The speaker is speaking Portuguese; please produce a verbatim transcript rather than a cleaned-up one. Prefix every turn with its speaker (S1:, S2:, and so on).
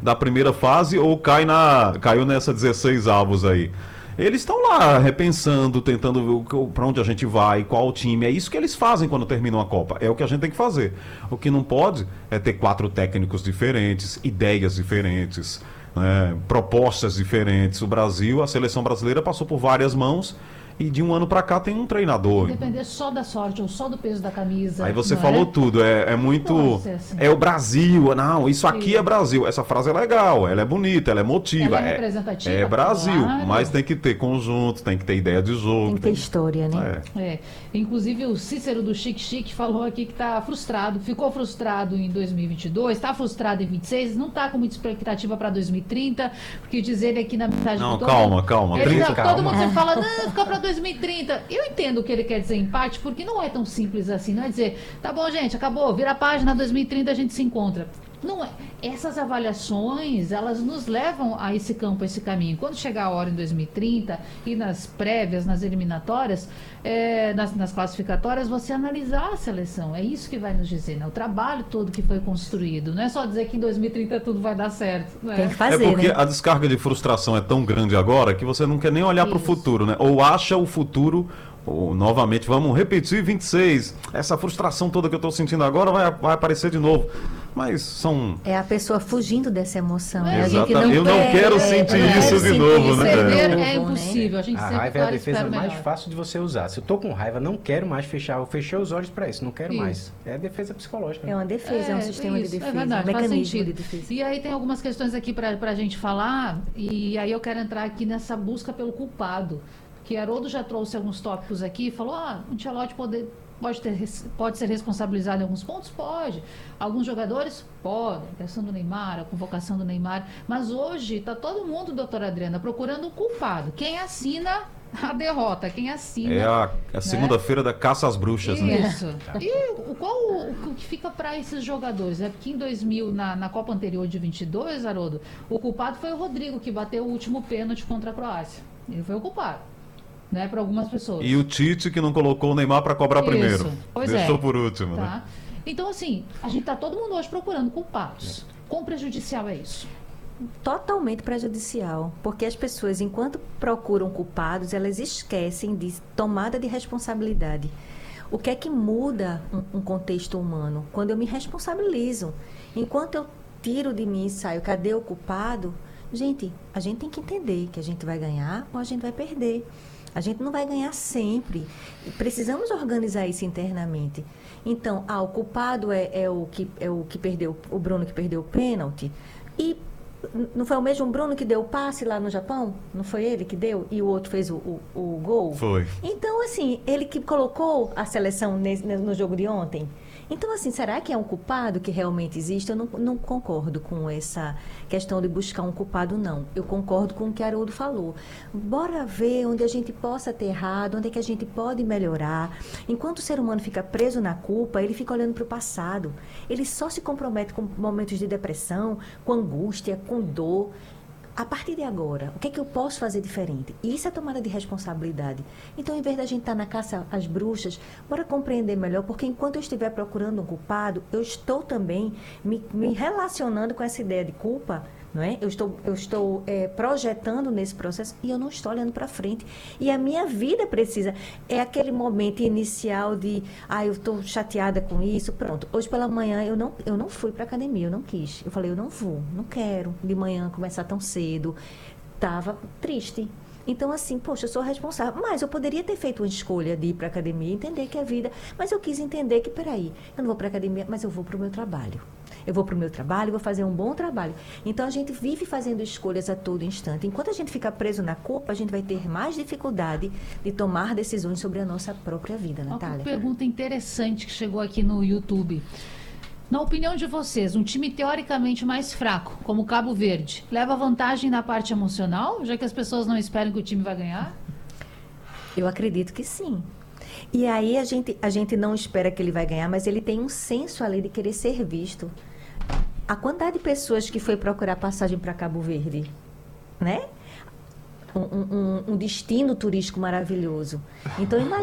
S1: da primeira fase ou cai na, caiu nessa dezesseis avos aí. Eles estão lá repensando, tentando ver para onde a gente vai, qual time. É isso que eles fazem quando terminam a Copa. É o que a gente tem que fazer. O que não pode é ter quatro técnicos diferentes, ideias diferentes, né, propostas diferentes. O Brasil, a seleção brasileira passou por várias mãos e de um ano para cá tem um treinador.
S2: Depender só da sorte ou só do peso da camisa.
S1: Aí você falou é? tudo, é, é muito... Assim. É o Brasil, não, isso aqui Sim. é Brasil. Essa frase é legal, ela é bonita, ela é emotiva.
S2: Ela é representativa.
S1: É, é Brasil,
S2: claro.
S1: Mas tem que ter conjunto, tem que ter ideia de jogo.
S3: Tem que ter tem... história, né?
S2: É. é. Inclusive o Cícero do Chique Chique falou aqui que está frustrado, ficou frustrado em dois mil e vinte e dois, está frustrado em vinte e seis, não está com muita expectativa para dois mil e trinta, porque diz ele aqui na metade
S1: não,
S2: do
S1: calma, todo... calma,
S2: ele
S1: calma.
S2: Tá, todo mundo sempre fala, não, fica para dois mil e trinta. Eu entendo o que ele quer dizer empate, porque não é tão simples assim, não é dizer, tá bom, gente, acabou, vira a página, dois mil e trinta a gente se encontra. Não é. Essas avaliações, elas nos levam a esse campo, a esse caminho. Quando chegar a hora em dois mil e trinta e nas prévias, nas eliminatórias, é, nas, nas classificatórias, você analisar a seleção. É isso que vai nos dizer, né? O trabalho todo que foi construído. Não é só dizer que em dois mil e trinta tudo vai dar certo. Né?
S3: Tem que fazer,
S1: é porque
S3: né?
S1: a descarga de frustração é tão grande agora que você não quer nem olhar para o futuro, né? Ou acha o futuro... Ou, novamente, vamos repetir vinte e seis. Essa frustração toda que eu estou sentindo agora vai, vai aparecer de novo. Mas são...
S3: É a pessoa fugindo dessa emoção.
S2: É,
S3: a gente não
S1: eu não
S3: quer,
S1: quero sentir
S2: é,
S1: isso de novo, né?
S2: É, é impossível. A, gente
S4: a raiva é a defesa mais fácil de você usar. Se eu tô com raiva, não quero mais fechar. Eu fechei os olhos para isso, não quero isso. mais. É a defesa psicológica.
S3: É uma defesa, é, é um sistema
S2: isso,
S3: de defesa.
S2: É verdade,
S3: um
S2: faz
S3: mecanismo
S2: sentido.
S3: de defesa.
S2: E aí tem algumas questões aqui para a gente falar, e aí eu quero entrar aqui nessa busca pelo culpado. Que Haroldo já trouxe alguns tópicos aqui e falou, ah, o Ancelotti pode, pode, ter, pode ser responsabilizado em alguns pontos? Pode. Alguns jogadores? Podem. A questão do Neymar, a convocação do Neymar. Mas hoje está todo mundo, doutora Adriana, procurando um culpado. Quem assina a derrota, quem assina...
S1: É a, a segunda-feira né? da caça às bruxas, né?
S2: Isso. E qual o, o que fica para esses jogadores? É porque em dois mil, na, na Copa anterior de vinte e dois, Haroldo, o culpado foi o Rodrigo, que bateu o último pênalti contra a Croácia. Ele foi o culpado. Né, para algumas pessoas.
S1: E o Tite que não colocou o Neymar para cobrar
S2: Isso.
S1: primeiro.
S2: Pois
S1: Deixou
S2: é.
S1: por último.
S2: Tá.
S1: Né?
S2: Então, assim, a gente está todo mundo hoje procurando culpados. Quão prejudicial é isso?
S3: Totalmente prejudicial. Porque as pessoas, enquanto procuram culpados, elas esquecem de tomada de responsabilidade. O que é que muda um, um contexto humano? Quando eu me responsabilizo. Enquanto eu tiro de mim e saio, cadê o culpado? Gente, a gente tem que entender que a gente vai ganhar ou a gente vai perder. A gente não vai ganhar sempre. Precisamos organizar isso internamente. Então, ah, o culpado é, é, o, que, é o que perdeu, o Bruno que perdeu o pênalti. E não foi o mesmo Bruno que deu o passe lá no Japão? Não foi ele que deu? E o outro fez o, o, o gol?
S1: Foi.
S3: Então, assim, ele que colocou a seleção nesse, no jogo de ontem. Então, assim, será que é um culpado que realmente existe? Eu não, não concordo com essa questão de buscar um culpado, não. Eu concordo com o que Haroldo falou. Bora ver onde a gente possa ter errado, onde é que a gente pode melhorar. Enquanto o ser humano fica preso na culpa, ele fica olhando para o passado. Ele só se compromete com momentos de depressão, com angústia, com dor. A partir de agora, o que é que eu posso fazer diferente? E isso é tomada de responsabilidade. Então, em vez da gente estar na caça às bruxas, bora compreender melhor, porque enquanto eu estiver procurando um culpado, eu estou também me, me relacionando com essa ideia de culpa, não é? Eu estou, eu estou é, projetando nesse processo e eu não estou olhando para frente. E a minha vida precisa, é aquele momento inicial de, ah, eu estou chateada com isso, pronto. Hoje pela manhã eu não, eu não fui para academia, eu não quis. Eu falei, eu não vou, não quero de manhã começar tão cedo. Estava triste. Então, assim, poxa, eu sou responsável. Mas eu poderia ter feito uma escolha de ir para academia, entender que é vida. Mas eu quis entender que, peraí, eu não vou para academia, mas eu vou para o meu trabalho. Eu vou para o meu trabalho, vou fazer um bom trabalho. Então, a gente vive fazendo escolhas a todo instante. Enquanto a gente fica preso na culpa, a gente vai ter mais dificuldade de tomar decisões sobre a nossa própria vida, Natália.
S2: Uma pergunta interessante que chegou aqui no YouTube. Na opinião de vocês, um time teoricamente mais fraco, como o Cabo Verde, leva vantagem na parte emocional, já que as pessoas não esperam que o time vai ganhar?
S3: Eu acredito que sim. E aí a gente, a gente não espera que ele vai ganhar, mas ele tem um senso ali de querer ser visto. A quantidade de pessoas que foi procurar passagem para Cabo Verde, né? Um, um, um destino turístico maravilhoso. Então, imagina.